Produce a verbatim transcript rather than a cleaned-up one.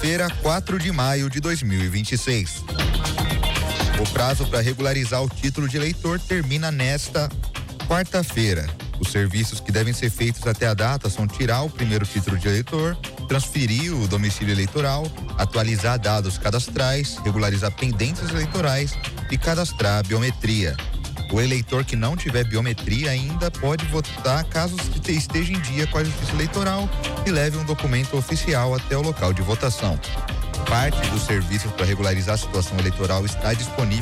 quarta-feira, quatro de maio de dois mil e vinte e seis. O prazo para regularizar o título de eleitor termina nesta quarta-feira. Os serviços que devem ser feitos até a data são tirar o primeiro título de eleitor, transferir o domicílio eleitoral, atualizar dados cadastrais, regularizar pendências eleitorais e cadastrar a biometria. O eleitor que não tiver biometria ainda pode votar caso esteja em dia com a Justiça Eleitoral e leve um documento oficial até o local de votação. Parte dos serviços para regularizar a situação eleitoral está disponível